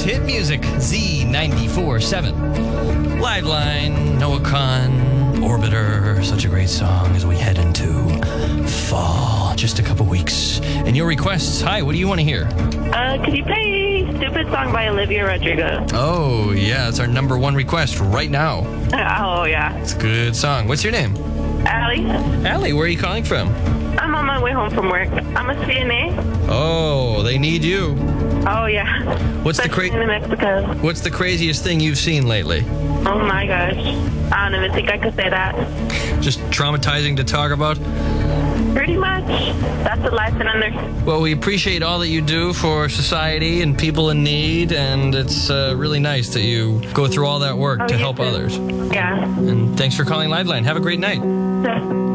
hit music, Z94.7. Liveline, Noah Kahn, Orbiter, such a great song as we head into fall. Just a couple weeks. And your requests, hi, what do you want to hear? Could you play Stupid Song by Olivia Rodrigo? Oh, yeah, it's our number one request right now. Oh, yeah. It's a good song. What's your name? Allie? Allie, where are you calling from? I'm on my way home from work. I'm a CNA. Oh, they need you. Oh, yeah. What's the Especially in Mexico. What's the craziest thing you've seen lately? Oh, my gosh. I don't even think I could say that. Just traumatizing to talk about? Pretty much. That's a life in under. Well, we appreciate all that you do for society and people in need, and it's really nice that you go through all that work to help others. Yeah. And thanks for calling Liveline. Have a great night.